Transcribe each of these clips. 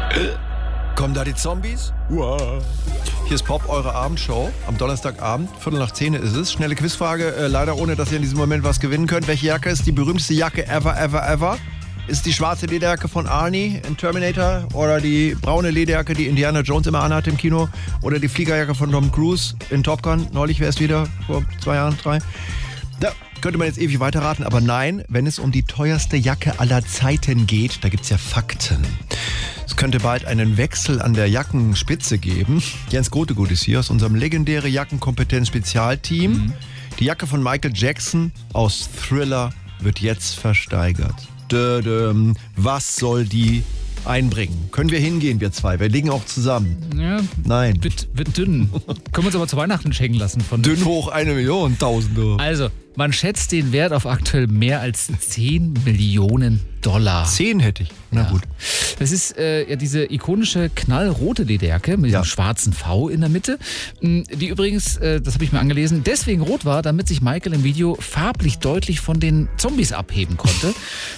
Kommen da die Zombies? Wow. Hier ist Pop, eure Abendshow. Am Donnerstagabend, 9:15 ist es. Schnelle Quizfrage, leider ohne, dass ihr in diesem Moment was gewinnen könnt. Welche Jacke ist die berühmteste Jacke ever? Ist die schwarze Lederjacke von Arnie in Terminator oder die braune Lederjacke, die Indiana Jones immer anhat im Kino oder die Fliegerjacke von Tom Cruise in Top Gun? Neulich wäre es wieder, vor 2 Jahren, 3. Da könnte man jetzt ewig weiterraten, aber nein, wenn es um die teuerste Jacke aller Zeiten geht, da gibt es ja Fakten. Es könnte bald einen Wechsel an der Jackenspitze geben. Jens Grotegut ist hier aus unserem legendären Jackenkompetenz-Spezialteam. Die Jacke von Michael Jackson aus Thriller wird jetzt versteigert. Was soll die einbringen? Können wir hingehen, wir zwei? Wir liegen auch zusammen. Ja, nein. Wird dünn. Können wir uns aber zu Weihnachten schenken lassen. Dünn hoch 1 Million, Tausende. Also, man schätzt den Wert auf aktuell mehr als 10 Millionen $. 10 hätte ich. Na gut. Das ist ja diese ikonische knallrote Lederjacke mit diesem schwarzen V in der Mitte, die übrigens, das habe ich mir angelesen, deswegen rot war, damit sich Michael im Video farblich deutlich von den Zombies abheben konnte.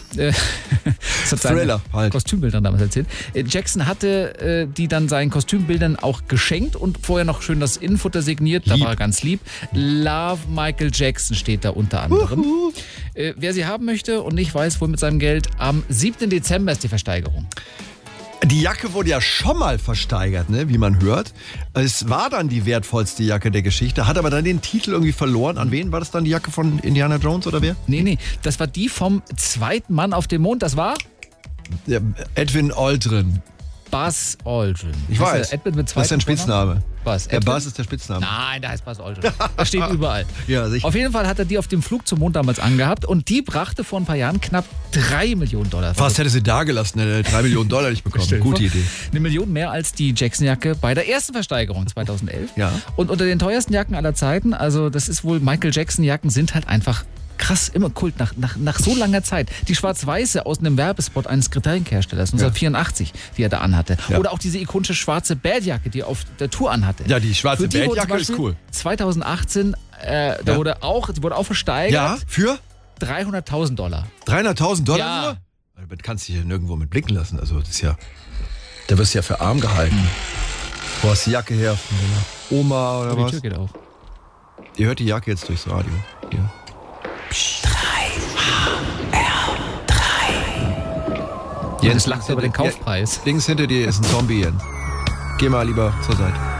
Das hat seine Kostümbildern damals erzählt. Jackson hatte die dann seinen Kostümbildern auch geschenkt und vorher noch schön das Innenfutter signiert. Da war er ganz lieb. Love Michael Jackson steht da unter anderem. Wer sie haben möchte und nicht weiß, wohl mit seinem Geld, am 7. Dezember ist die Versteigerung. Die Jacke wurde ja schon mal versteigert, ne, wie man hört. Es war dann die wertvollste Jacke der Geschichte, hat aber dann den Titel irgendwie verloren. An wen war das dann, die Jacke von Indiana Jones oder wer? Nee, das war die vom zweiten Mann auf dem Mond. Das war? Ja, Edwin Aldrin. Buzz Aldrin. Ich weiß, das ist ein Spitzname. Was? Der Buzz ist der Spitzname. Nein, der heißt Buzz Aldrin. Das steht überall. Ja, sicher. Auf jeden Fall hat er die auf dem Flug zum Mond damals angehabt und die brachte vor ein paar Jahren knapp $3 Millionen. Fast hätte sie da gelassen, hätte $3 Millionen nicht bekommen. Gute Idee. 1 Million mehr als die Jackson-Jacke bei der ersten Versteigerung 2011. Ja. Und unter den teuersten Jacken aller Zeiten, also das ist wohl, Michael Jackson-Jacken sind halt einfach krass, immer Kult, nach so langer Zeit. Die schwarz-weiße aus einem Werbespot eines Getränkeherstellers, 1984, die er da anhatte. Ja. Oder auch diese ikonische schwarze Badjacke, die er auf der Tour anhatte. Ja, die schwarze Badjacke ist cool. 2018, die wurde auch versteigert. Ja, für? $300.000. $300.000 ja. nur? Das kannst du hier nirgendwo mit blicken lassen. Also das ist ja, da wirst du ja für arm gehalten. Wo hast du die Jacke her? Von deiner Oma oder was? Die Tür geht auf. Ihr hört die Jacke jetzt durchs Radio. Hier. 3 Jens lacht über den Kaufpreis. Links hinter dir ist ein Zombie, Jens. Geh mal lieber zur Seite.